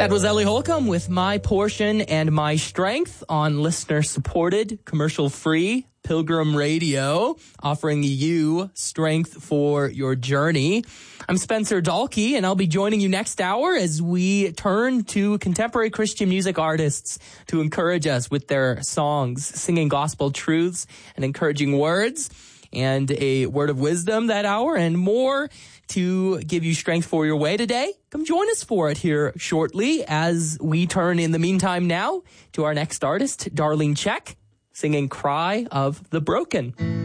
That was Ellie Holcomb with My Portion and My Strength on listener-supported, commercial-free Pilgrim Radio, offering you strength for your journey. I'm Spencer Dahlke, and I'll be joining you next hour as we turn to contemporary Christian music artists to encourage us with their songs, singing gospel truths and encouraging words, and a word of wisdom that hour, and more to give you strength for your way today. Come join us for it here shortly as we turn in the meantime now to our next artist, Darlene Zschech, singing Cry of the Broken.